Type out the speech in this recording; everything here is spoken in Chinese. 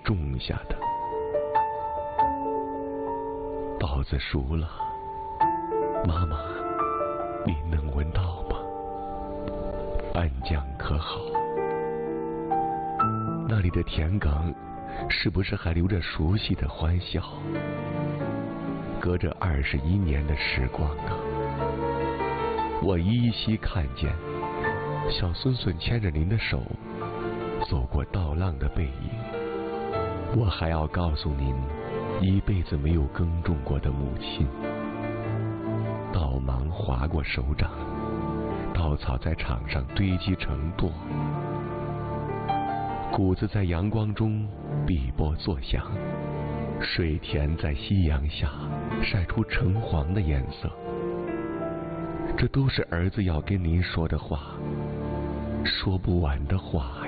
种下的。稻子熟了，妈妈，你能闻到吗？拌酱可好？那里的田埂是不是还留着熟悉的欢笑？隔着21年的时光啊，我依稀看见小孙孙牵着您的手走过稻浪的背影。我还要告诉您，一辈子没有耕种过的母亲。稻芒划过手掌，稻草在场上堆积成垛，谷子在阳光中碧波作响，水田在夕阳下晒出橙黄的颜色。这都是儿子要跟您说的话，说不完的话呀。